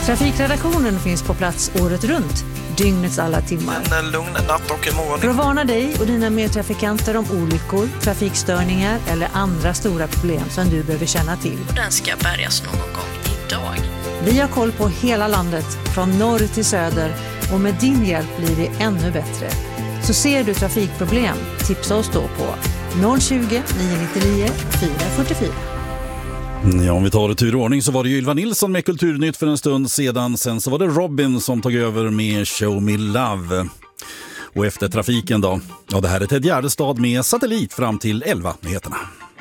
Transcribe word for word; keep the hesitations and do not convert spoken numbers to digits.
Trafikredaktionen finns på plats året runt, dygnets alla timmar. En lugn natt och morgon. För att varna dig och dina medtrafikanter om olyckor, trafikstörningar eller andra stora problem som du behöver känna till. Och den ska bärgas någon gång idag. Vi har koll på hela landet, från norr till söder, och med din hjälp blir det ännu bättre. Så ser du trafikproblem, tipsa oss då på noll tjugo, nio nio nio, fyra fyra fyra. Ja, om vi tar det tur i ordning så var det ju Ylva Nilsson med Kulturnytt för en stund sedan. Sen så var det Robin som tog över med Show Me Love. Och efter trafiken då, ja det här är Ted Gärdestad med Satellit fram till elva nyheterna.